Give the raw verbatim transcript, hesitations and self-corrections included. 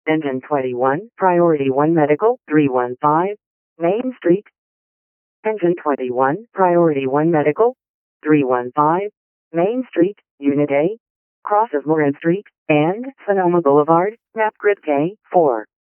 Engine twenty-one, Priority one Medical, three one five, Main Street. Engine twenty-one, Priority one Medical, three one five, Main Street, Unit A, cross of Morin Street, and Sonoma Boulevard, map grid K four.